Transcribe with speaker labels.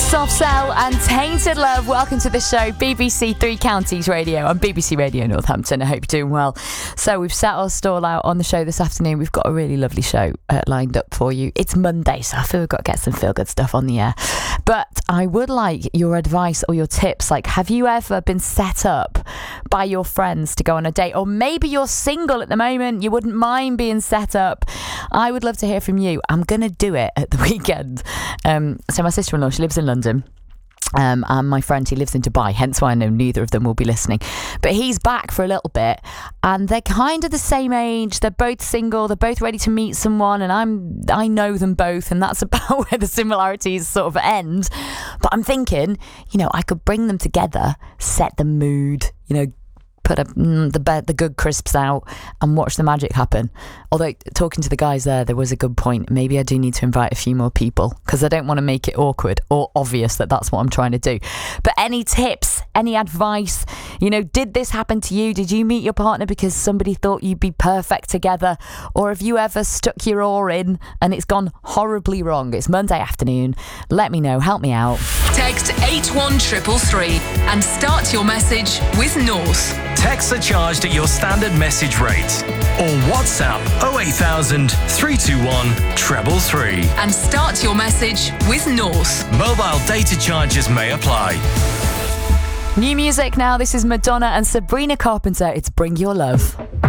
Speaker 1: Soft Cell and Tainted Love. Welcome to the show, BBC Three Counties Radio and BBC Radio Northampton. I hope you're doing well. So we've set our stall out on the show this afternoon. We've got a really lovely show lined up for you. It's Monday, so I feel we've got to get some feel-good stuff on the air. But I would like your advice or your tips. Like, have you ever been set up by your friends to go on a date? Or maybe you're single at the moment, you wouldn't mind being set up. I would love to hear from you. I'm going to do it at the weekend. So my sister-in-law, she lives in London. And my friend, he lives in Dubai, hence why I know neither of them will be listening. But he's back for a little bit, and they're kind of the same age. They're both single. They're both ready to meet someone, and I know them both, and that's about where the similarities sort of end. But I'm thinking, I could bring them together, set the mood, put the good crisps out and watch the magic happen. Although, talking to the guys there was a good point. Maybe I do need to invite a few more people because I don't want to make it awkward or obvious that that's what I'm trying to do. But any tips, any advice? Did this happen to you? Did you meet your partner because somebody thought you'd be perfect together? Or have you ever stuck your oar in and it's gone horribly wrong? It's Monday afternoon. Let me know. Help me out.
Speaker 2: Text 81333 and start your message with North.
Speaker 3: Texts are charged at your standard message rate. Or WhatsApp 08000 321 333.
Speaker 2: And start your message with North.
Speaker 3: Mobile data charges may apply.
Speaker 1: New music now. This is Madonna and Sabrina Carpenter. It's Bring Your Love.